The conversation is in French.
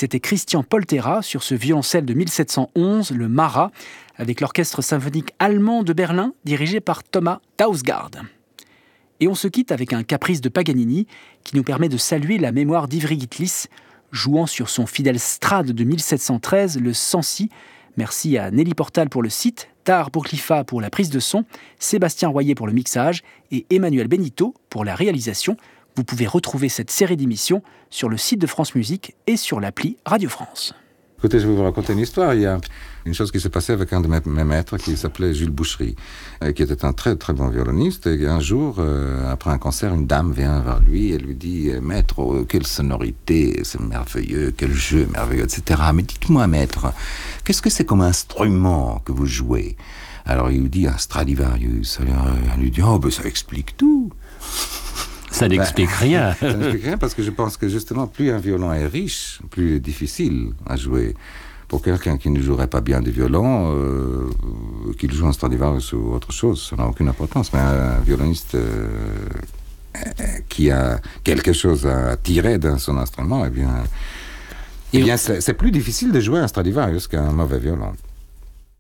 C'était Christian Poltera sur ce violoncelle de 1711, le Marat, avec l'orchestre symphonique allemand de Berlin, dirigé par Thomas Dausgaard. Et on se quitte avec un caprice de Paganini qui nous permet de saluer la mémoire d'Ivry Gitlis, jouant sur son fidèle Strad de 1713, le Sancy. Merci à Nelly Portal pour le site, Tahar Bourklifa pour la prise de son, Sébastien Royer pour le mixage et Emmanuel Benito pour la réalisation. Vous pouvez retrouver cette série d'émissions sur le site de France Musique et sur l'appli Radio France. Écoutez, je vais vous raconter une histoire. Il y a une chose qui s'est passée avec un de mes maîtres qui s'appelait Jules Boucherie, qui était un très très bon violoniste. Et un jour, après un concert, une dame vient vers lui et lui dit « Maître, oh, quelle sonorité, c'est merveilleux, quel jeu merveilleux, etc. Mais dites-moi, maître, qu'est-ce que c'est comme instrument que vous jouez ?» Alors il lui dit « Un Stradivarius. » Alors elle lui dit « Oh, ben ça explique tout. » Ça n'explique rien. Ça n'explique rien parce que je pense que justement, plus un violon est riche, plus difficile à jouer. Pour quelqu'un qui ne jouerait pas bien du violon, qu'il joue un Stradivarius ou autre chose, ça n'a aucune importance. Mais un violoniste qui a quelque chose à tirer dans son instrument, eh bien c'est plus difficile de jouer un Stradivarius qu'un mauvais violon.